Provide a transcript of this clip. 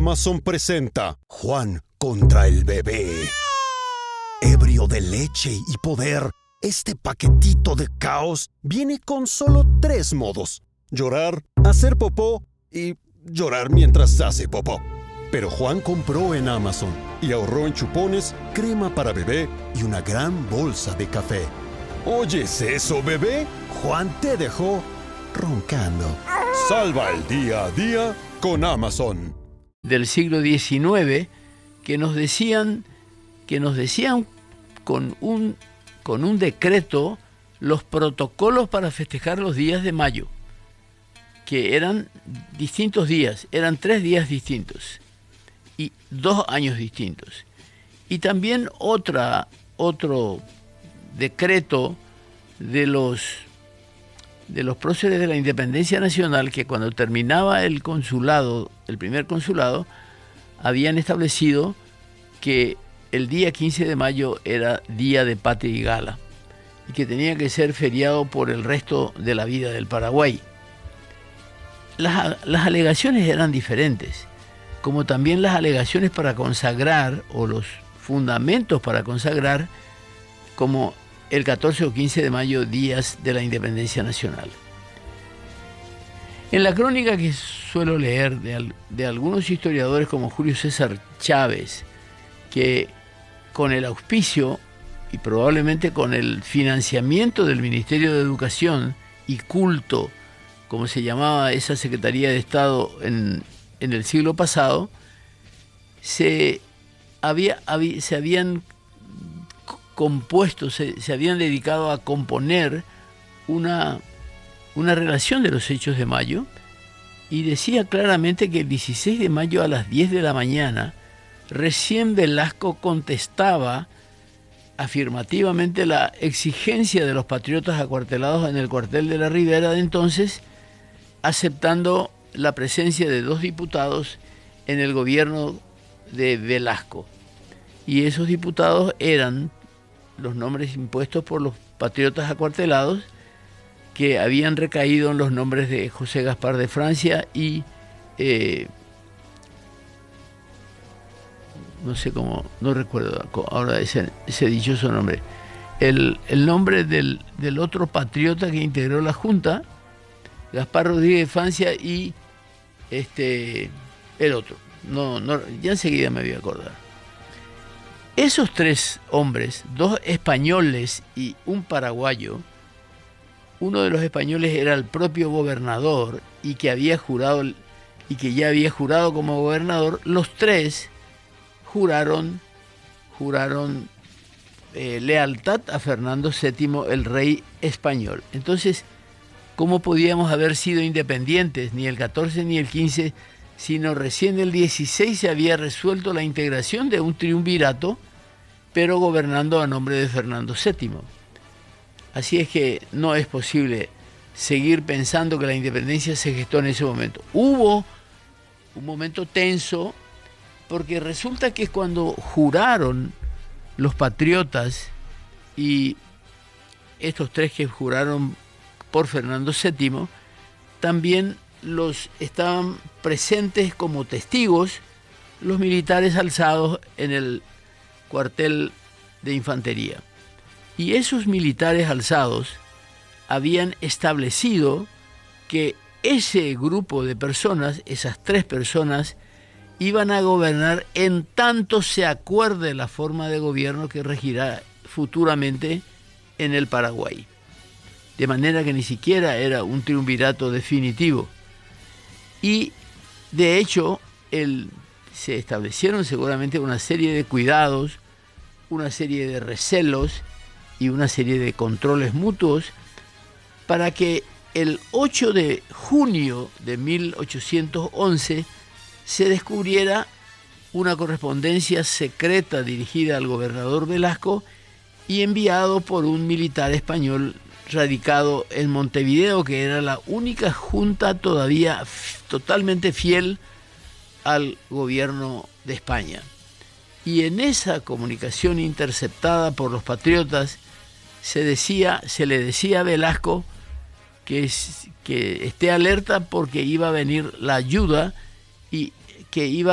Amazon presenta Juan contra el bebé. Ebrio de leche y poder, este paquetito de caos viene con solo 3 modos: llorar, hacer popó y llorar mientras hace popó. Pero Juan compró en Amazon y ahorró en chupones, crema para bebé y una gran bolsa de café. ¿Oyes eso, bebé? Juan te dejó roncando. Salva el día a día con Amazon. Del siglo XIX que nos decían con un decreto los protocolos para festejar los días de mayo, que eran distintos días, eran 3 días distintos y 2 años distintos. Y también otro decreto de los próceres de la independencia nacional, que cuando terminaba el consulado, el primer consulado, habían establecido que el día 15 de mayo era día de patria y gala y que tenía que ser feriado por el resto de la vida del Paraguay. Las alegaciones eran diferentes, como también las alegaciones para consagrar, o los fundamentos para consagrar, como el 14 o 15 de mayo, días de la independencia nacional. En la crónica que suelo leer de algunos historiadores como Julio César Chávez, que con el auspicio y probablemente con el financiamiento del Ministerio de Educación y Culto, como se llamaba esa Secretaría de Estado en el siglo pasado, se habían compuesto, se habían dedicado a componer una relación de los hechos de mayo, y decía claramente que el 16 de mayo a las 10 de la mañana recién Velasco contestaba afirmativamente la exigencia de los patriotas acuartelados en el cuartel de la Ribera de entonces, aceptando la presencia de 2 diputados en el gobierno de Velasco. Y esos diputados eran los nombres impuestos por los patriotas acuartelados, que habían recaído en los nombres de José Gaspar de Francia y no sé cómo, no recuerdo ahora ese dichoso nombre, el nombre del otro patriota que integró la Junta, Gaspar Rodríguez de Francia, y el otro, no, ya enseguida me voy a acordar. Esos 3 hombres, 2 españoles y un paraguayo, uno de los españoles era el propio gobernador y que ya había jurado como gobernador, los 3 juraron lealtad a Fernando VII, el rey español. Entonces, ¿cómo podíamos haber sido independientes ni el 14 ni el 15, sino recién el 16 se había resuelto la integración de un triunvirato, pero gobernando a nombre de Fernando VII? Así es que no es posible seguir pensando que la independencia se gestó en ese momento. Hubo un momento tenso, porque resulta que cuando juraron los patriotas y estos 3 que juraron por Fernando VII, también estaban presentes como testigos los militares alzados en el cuartel de infantería. Y esos militares alzados habían establecido que ese grupo de personas, esas 3 personas, iban a gobernar en tanto se acuerde la forma de gobierno que regirá futuramente en el Paraguay. De manera que ni siquiera era un triunvirato definitivo. Y de hecho se establecieron seguramente una serie de cuidados, una serie de recelos y una serie de controles mutuos para que el 8 de junio de 1811 se descubriera una correspondencia secreta dirigida al gobernador Velasco y enviado por un militar español radicado en Montevideo, que era la única junta todavía totalmente fiel al gobierno de España. Y en esa comunicación interceptada por los patriotas se le decía a Velasco que esté alerta porque iba a venir la ayuda y que iba